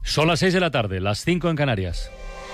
Son las 6 de la tarde, las 5 en Canarias.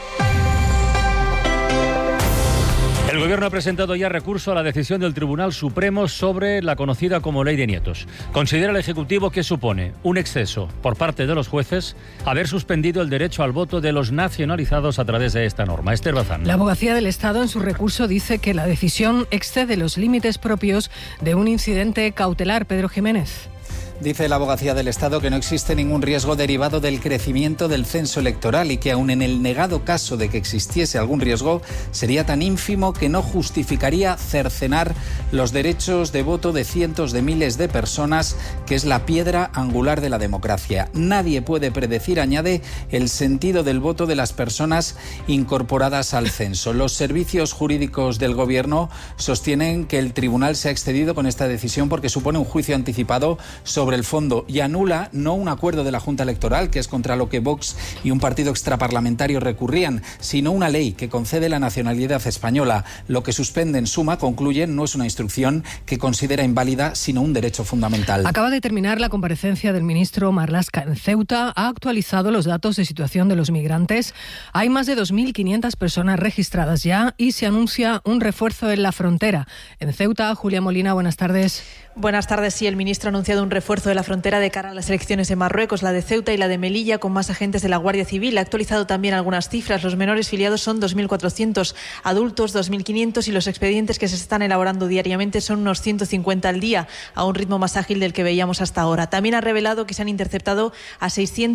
El Gobierno ha presentado ya recurso a la decisión del Tribunal Supremo sobre la conocida como Ley de Nietos. Considera el Ejecutivo que supone un exceso por parte de los jueces haber suspendido el derecho al voto de los nacionalizados a través de esta norma. Esther Bazán. La Abogacía del Estado en su recurso dice que la decisión excede los límites propios de un incidente cautelar. Pedro Jiménez. Dice la Abogacía del Estado que no existe ningún riesgo derivado del crecimiento del censo electoral y que aun en el negado caso de que existiese algún riesgo, sería tan ínfimo que no justificaría cercenar los derechos de voto de cientos de miles de personas, que es la piedra angular de la democracia. Nadie puede predecir, añade, el sentido del voto de las personas incorporadas al censo. Los servicios jurídicos del Gobierno sostienen que el Tribunal se ha excedido con esta decisión porque supone un juicio anticipado sobre el fondo y anula no un acuerdo de la Junta Electoral, que es contra lo que Vox y un partido extraparlamentario recurrían, sino una ley que concede la nacionalidad española. Lo que suspende, en suma, concluyen, no es una instrucción que considera inválida, sino un derecho fundamental. Acaba de terminar la comparecencia del ministro Marlaska en Ceuta. Ha actualizado los datos de situación de los migrantes. Hay más de 2.500 personas registradas ya y se anuncia un refuerzo en la frontera. En Ceuta, Julia Molina, buenas tardes. Buenas tardes. Sí, el ministro ha anunciado un refuerzo de la frontera de cara a las elecciones en Marruecos, la de Ceuta y la de Melilla, con más agentes de la Guardia Civil. Ha actualizado también algunas cifras. Los menores filiados son 2.400, adultos 2.500 y los expedientes que se están elaborando diariamente son unos 150 al día, a un ritmo más ágil del que veíamos hasta ahora. También ha revelado que se han interceptado a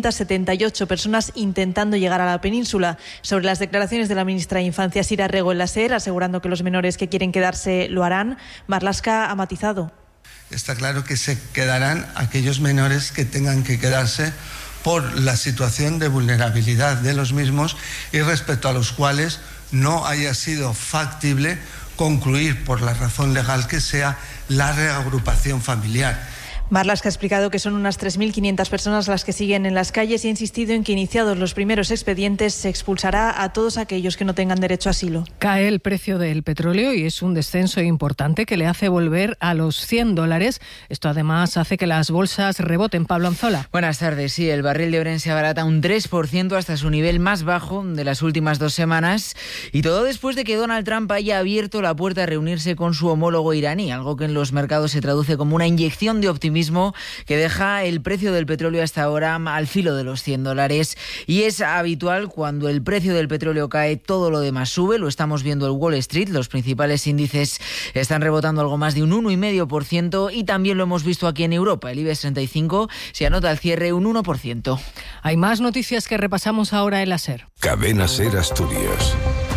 678 personas intentando llegar a la península. Sobre las declaraciones de la ministra de Infancia, Sira Rego, en la SER, asegurando que los menores que quieren quedarse lo harán, Marlaska ha matizado. Está claro que se quedarán aquellos menores que tengan que quedarse por la situación de vulnerabilidad de los mismos y respecto a los cuales no haya sido factible concluir, por la razón legal que sea, la reagrupación familiar. Marlaska ha explicado que son unas 3.500 personas las que siguen en las calles y ha insistido en que, iniciados los primeros expedientes, se expulsará a todos aquellos que no tengan derecho a asilo. Cae el precio del petróleo y es un descenso importante que le hace volver a los $100. Esto además hace que las bolsas reboten. Pablo Anzola. Buenas tardes. Sí, el barril de Brent se abarata un 3% hasta su nivel más bajo de las últimas 2 semanas, y todo después de que Donald Trump haya abierto la puerta a reunirse con su homólogo iraní, algo que en los mercados se traduce como una inyección de optimismo que deja el precio del petróleo hasta ahora al filo de los $100. Y es habitual: cuando el precio del petróleo cae, todo lo demás sube. Lo estamos viendo en Wall Street. Los principales índices están rebotando algo más de un 1,5%, y también lo hemos visto aquí en Europa. El IBEX 35 se anota al cierre un 1%. Hay más noticias que repasamos ahora en la SER. Cadena SER Asturias.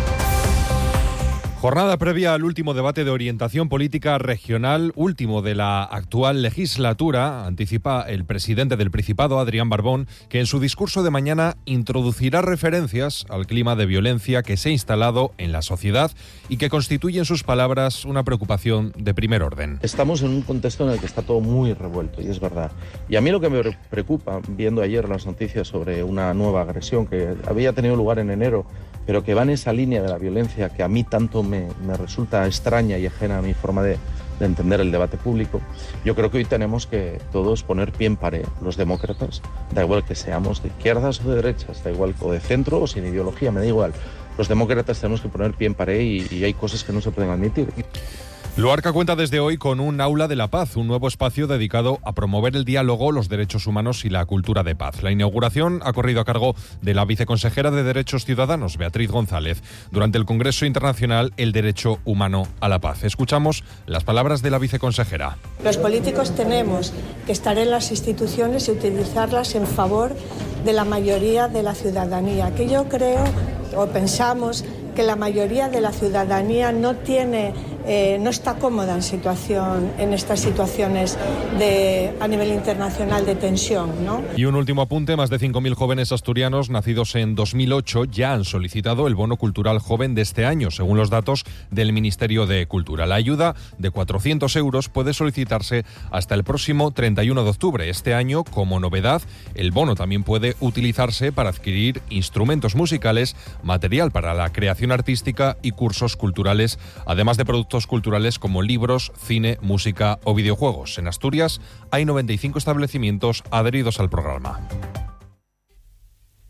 Jornada previa al último debate de orientación política regional, último de la actual legislatura. Anticipa el presidente del Principado, Adrián Barbón, que en su discurso de mañana introducirá referencias al clima de violencia que se ha instalado en la sociedad y que constituye, en sus palabras, una preocupación de primer orden. Estamos en un contexto en el que está todo muy revuelto, y es verdad. Y a mí lo que me preocupa, viendo ayer las noticias sobre una nueva agresión que había tenido lugar en enero, pero que va en esa línea de la violencia que a mí tanto me resulta extraña y ajena a mi forma de entender el debate público. Yo creo que hoy tenemos que todos poner pie en pared. Los demócratas, da igual que seamos de izquierdas o de derechas, da igual, o de centro o sin ideología, me da igual. Los demócratas tenemos que poner pie en pared y hay cosas que no se pueden admitir. Luarca cuenta desde hoy con un Aula de la Paz, un nuevo espacio dedicado a promover el diálogo, los derechos humanos y la cultura de paz. La inauguración ha corrido a cargo de la viceconsejera de Derechos Ciudadanos, Beatriz González, durante el Congreso Internacional El Derecho Humano a la Paz. Escuchamos las palabras de la viceconsejera. Los políticos tenemos que estar en las instituciones y utilizarlas en favor de la mayoría de la ciudadanía, que yo creo o pensamos que la mayoría de la ciudadanía no está cómoda en estas situaciones a nivel internacional de tensión, ¿no? Y un último apunte: más de 5.000 jóvenes asturianos nacidos en 2008 ya han solicitado el bono cultural joven de este año, según los datos del Ministerio de Cultura. La ayuda de 400 euros puede solicitarse hasta el próximo 31 de octubre. Este año, como novedad, el bono también puede utilizarse para adquirir instrumentos musicales, material para la creación artística y cursos culturales, además de productos culturales como libros, cine, música o videojuegos. En Asturias hay 95 establecimientos adheridos al programa.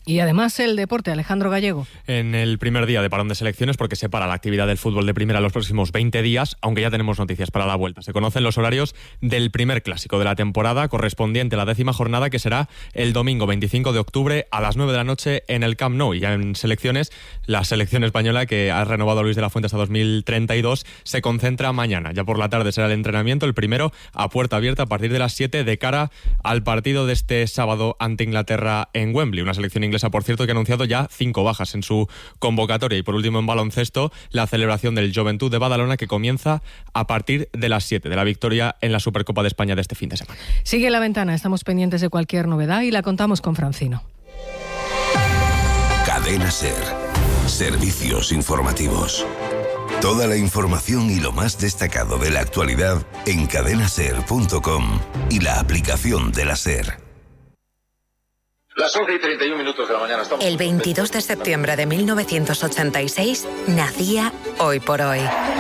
Y además el deporte, Alejandro Gallego. En el primer día de parón de selecciones, porque se para la actividad del fútbol de primera los próximos 20 días, aunque ya tenemos noticias para la vuelta. Se conocen los horarios del primer clásico de la temporada, correspondiente a la 10ª jornada, que será el domingo 25 de octubre a las 9 de la noche en el Camp Nou. Y ya en selecciones, la selección española, que ha renovado a Luis de la Fuente hasta 2032, se concentra mañana. Ya por la tarde será el entrenamiento, el primero a puerta abierta a partir de las 7 de cara al partido de este sábado ante Inglaterra en Wembley. Una selección inglesa, por cierto, que ha anunciado ya 5 bajas en su convocatoria. Y por último, en baloncesto, la celebración del Joventut de Badalona, que comienza a partir de las 7 de la victoria en la Supercopa de España de este fin de semana. Sigue La Ventana, estamos pendientes de cualquier novedad y la contamos con Francino. Cadena SER. Servicios informativos. Toda la información y lo más destacado de la actualidad en cadenaser.com y la aplicación de la SER. Las 11:31 de la mañana. El 22 de septiembre de 1986 nacía Hoy por Hoy.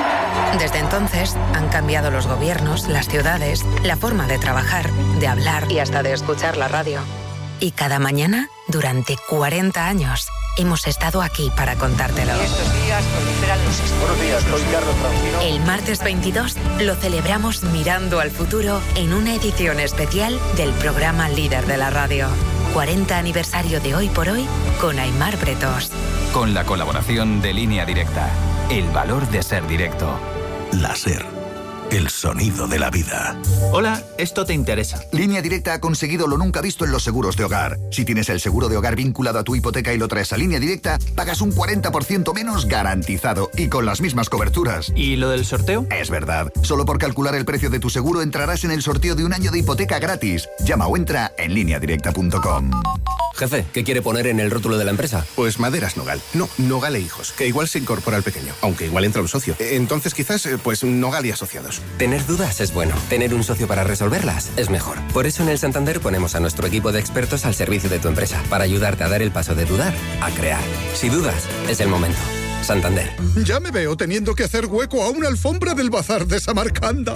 Desde entonces han cambiado los gobiernos, las ciudades, la forma de trabajar, de hablar y hasta de escuchar la radio. Y cada mañana, durante 40 años, hemos estado aquí para contártelo. Estos días proliferan los... Buenos días, soy Carlos Francino. El martes 22 lo celebramos mirando al futuro en una edición especial del programa líder de la radio. 40 aniversario de Hoy por Hoy con Aimar Bretos. Con la colaboración de Línea Directa. El valor de ser directo. La SER. El sonido de la vida. Hola, esto te interesa. Línea Directa ha conseguido lo nunca visto en los seguros de hogar. Si tienes el seguro de hogar vinculado a tu hipoteca y lo traes a Línea Directa, pagas un 40% menos garantizado y con las mismas coberturas. ¿Y lo del sorteo? Es verdad. Solo por calcular el precio de tu seguro entrarás en el sorteo de un año de hipoteca gratis. Llama o entra en lineadirecta.com. Jefe, ¿qué quiere poner en el rótulo de la empresa? Pues Maderas Nogal. No, Nogal e Hijos, que igual se incorpora al pequeño, aunque igual entra un socio. Entonces quizás, pues Nogal y Asociados. Tener dudas es bueno. Tener un socio para resolverlas es mejor. Por eso en el Santander ponemos a nuestro equipo de expertos al servicio de tu empresa, para ayudarte a dar el paso de dudar a crear. Si dudas, es el momento. Santander. Ya me veo teniendo que hacer hueco a una alfombra del bazar de Samarcanda.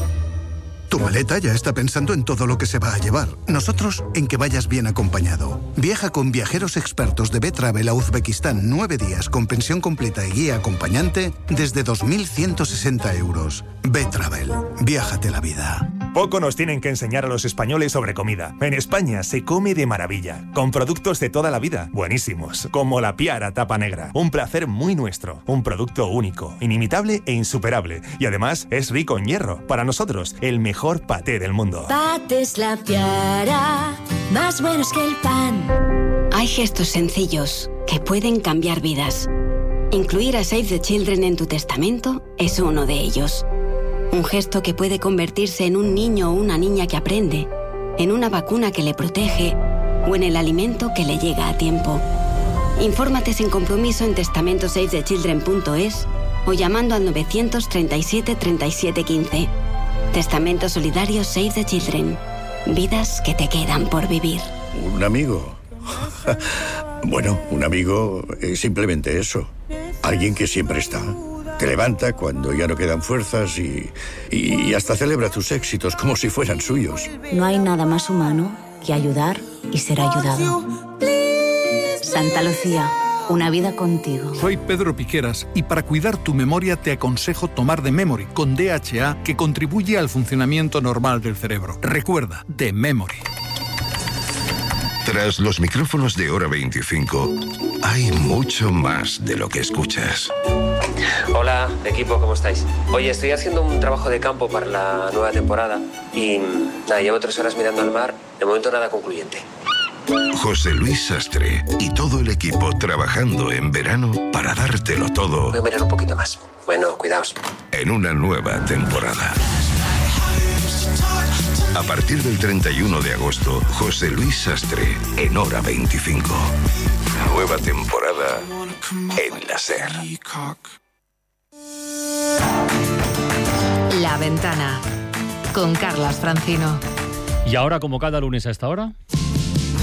Tu maleta ya está pensando en todo lo que se va a llevar. Nosotros en que vayas bien acompañado. Viaja con viajeros expertos de B-Travel a Uzbekistán 9 días con pensión completa y guía acompañante desde 2.160 euros. B-Travel. Viájate la vida. Poco nos tienen que enseñar a los españoles sobre comida. En España se come de maravilla, con productos de toda la vida, buenísimos, como la Piara Tapa Negra. Un placer muy nuestro, un producto único, inimitable e insuperable. Y además es rico en hierro. Para nosotros, el mejor paté del mundo. Patés La Piara, más buenos que el pan. Hay gestos sencillos que pueden cambiar vidas. Incluir a Save the Children en tu testamento es uno de ellos. Un gesto que puede convertirse en un niño o una niña que aprende, en una vacuna que le protege o en el alimento que le llega a tiempo. Infórmate sin compromiso en testamentoSaveTheChildren.es o llamando al 937 37 15. Testamento solidario Save the Children. Vidas que te quedan por vivir. ¿Un amigo? Bueno, un amigo es simplemente eso. Alguien que siempre está. Te levanta cuando ya no quedan fuerzas y hasta celebra tus éxitos como si fueran suyos. No hay nada más humano que ayudar y ser ayudado. Santa Lucía, una vida contigo. Soy Pedro Piqueras y para cuidar tu memoria te aconsejo tomar The Memory con DHA, que contribuye al funcionamiento normal del cerebro. Recuerda, The Memory. Tras los micrófonos de Hora 25, hay mucho más de lo que escuchas. Hola, equipo, ¿cómo estáis? Oye, estoy haciendo un trabajo de campo para la nueva temporada y llevo 3 horas mirando al mar. De momento nada concluyente. José Luis Sastre y todo el equipo trabajando en verano para dártelo todo. Voy a mirar un poquito más. Bueno, cuidaos. En una nueva temporada. A partir del 31 de agosto, José Luis Sastre en Hora 25. Nueva temporada en la SER. La Ventana con Carlas Francino. Y ahora, como cada lunes a esta hora...